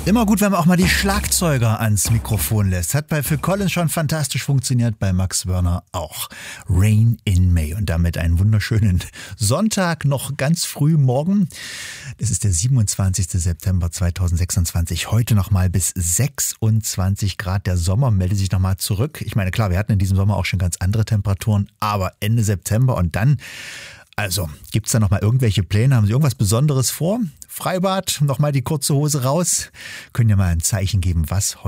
Immer gut, wenn man auch mal die Schlagzeuger ans Mikrofon lässt. Hat bei Phil Collins schon fantastisch funktioniert, bei Max Wörner auch. Rain in May und damit einen wunderschönen Sonntag, noch ganz früh morgen. Es ist der 27. September 2026. Heute nochmal bis 26 Grad. Der Sommer meldet sich nochmal zurück. Ich meine, klar, wir hatten in diesem Sommer auch schon ganz andere Temperaturen, aber Ende September und dann... Also, gibt's da nochmal irgendwelche Pläne? Haben Sie irgendwas Besonderes vor? Freibad, nochmal die kurze Hose raus? Können ja mal ein Zeichen geben, was heute